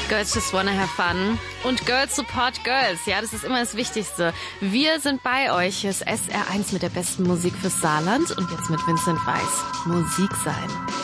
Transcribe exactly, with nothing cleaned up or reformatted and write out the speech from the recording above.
Girls just wanna have fun. Und Girls support Girls. Ja, das ist immer das Wichtigste. Wir sind bei euch. Hier ist S R eins mit der besten Musik fürs Saarland. Und jetzt mit Vincent Weiss. Musik sein.